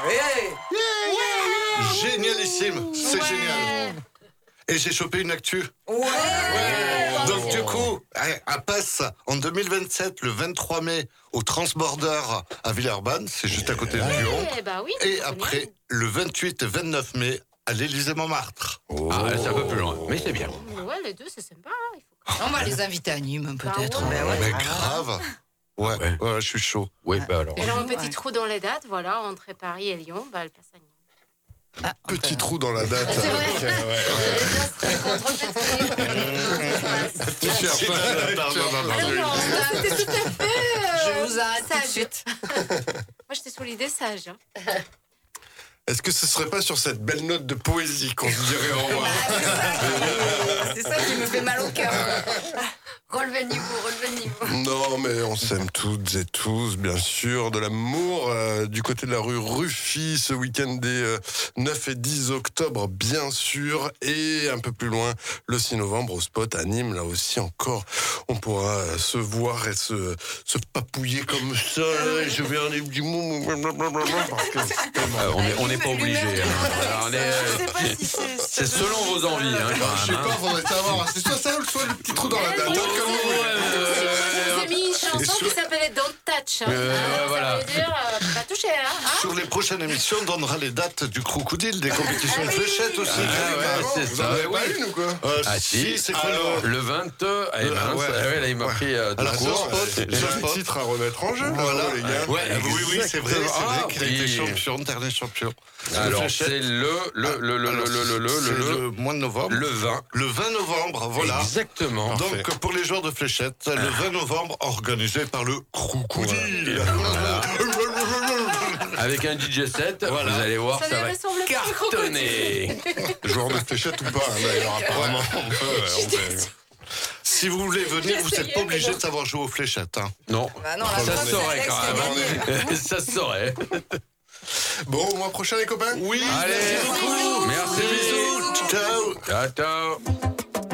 Génialissime, c'est génial. Et j'ai chopé une actu. Donc du coup, à Passe, en 2027, le 23 mai, au Transborder à Villeurbanne, c'est juste à côté de Lyon. Oui, et après, le 28 et 29 mai, à l'Élysée-Montmartre. Ah, c'est un peu plus loin, mais c'est bien. Ouais, les deux, c'est sympa. On va les inviter à Nîmes, peut-être. Mais grave. Ouais, je suis chaud. Oui, alors. Alors, un petit trou dans les dates, voilà, entre Paris et Lyon, elle passe à Nîmes. Petit trou dans la date. C'est vrai. C'était tout à fait. Je vous arrête tout de suite. Moi, j'étais sur l'idée sage. Est-ce que ce serait pas sur cette belle note de poésie qu'on se dirait au revoir? C'est ça qui me fait mal au cœur. Relevez le niveau. Non, mais on s'aime toutes et tous, bien sûr. De l'amour du côté de la rue Ruffy, ce week-end des 9 et 10 octobre, bien sûr. Et un peu plus loin, le 6 novembre, au spot à Nîmes, là aussi encore, on pourra se voir et se papouiller comme ça. Là, je vais en du mot, parce que On n'est pas obligé. C'est selon vos envies, quand même. Je sais pas, faudrait savoir. C'est soit ça ou soit le petit trou dans la date. Je vous ai mis une chanson qui s'appelait Don't Touch. Voilà. Ça veut dire, pas toucher. Sur les prochaines émissions, on donnera les dates du crocodile, des compétitions de fléchettes aussi. C'est vous ça. en avez pas une ou quoi? Si, c'est quoi Le 22. Ah, là, il m'a pris de Alors, court. J'ai un titre à remettre en jeu, Voilà, les gars. oui, c'est vrai Ah, qu'il a été oui. champion, dernier champion. Alors, Fléchettes. c'est le mois de novembre. le 20. Le 20 novembre, voilà. Exactement. Donc, pour les joueurs de fléchettes, le 20 novembre, organisé par le crocodile. Avec un DJ set, vous allez voir, Ça ça lui va ressemble plus, cartonner. Joueur de fléchette ou pas, d'ailleurs, apparemment. On peut. Si vous voulez venir, vous n'êtes pas obligé de savoir jouer aux fléchettes. Hein. Non, Bah non, ça là, se saurait quand même. Ça se saurait. Bon, au mois prochain, les copains? Oui, Allez, merci beaucoup. merci. Ciao. Ciao, ciao.